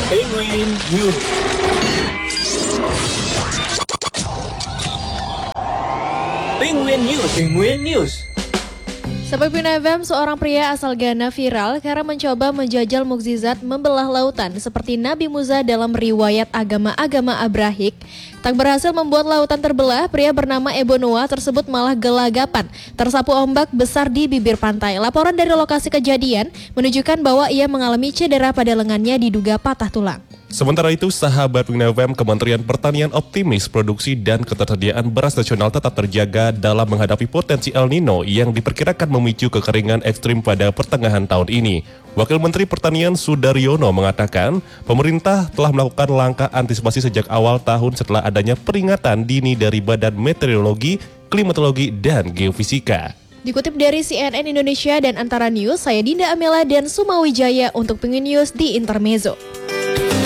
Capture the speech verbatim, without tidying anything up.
Penguin News. Penguin News. Penguin News. Sahabat Penguin F M, seorang pria asal Ghana viral karena mencoba menjajal mukjizat membelah lautan seperti Nabi Musa dalam riwayat agama-agama Abrahik. Tak berhasil membuat lautan terbelah, pria bernama Ebonoa tersebut malah gelagapan, tersapu ombak besar di bibir pantai. Laporan dari lokasi kejadian menunjukkan bahwa ia mengalami cedera pada lengannya diduga patah tulang. Sementara itu, sahabat Penguin F M, Kementerian Pertanian optimis produksi dan ketersediaan beras nasional tetap terjaga dalam menghadapi potensi El Nino yang diperkirakan memicu kekeringan ekstrim pada pertengahan tahun ini. Wakil Menteri Pertanian Sudaryono mengatakan, pemerintah telah melakukan langkah antisipasi sejak awal tahun setelah adanya peringatan dini dari Badan Meteorologi, Klimatologi, dan Geofisika. Dikutip dari C N N Indonesia dan Antara News, saya Dinda Amela dan Sumawijaya untuk Penguin News di Intermezzo.